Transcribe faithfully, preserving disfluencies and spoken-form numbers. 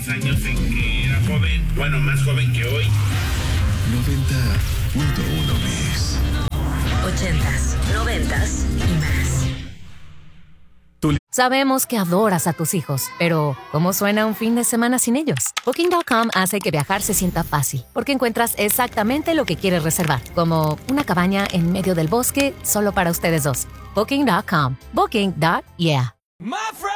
años en que era joven, bueno, más joven que hoy. noventa punto uno Mix. Ochentas, noventas y más. Sabemos que adoras a tus hijos, pero ¿cómo suena un fin de semana sin ellos? Booking punto com hace que viajar se sienta fácil, porque encuentras exactamente lo que quieres reservar, como una cabaña en medio del bosque solo para ustedes dos. Booking punto com. Booking. Yeah. My friend.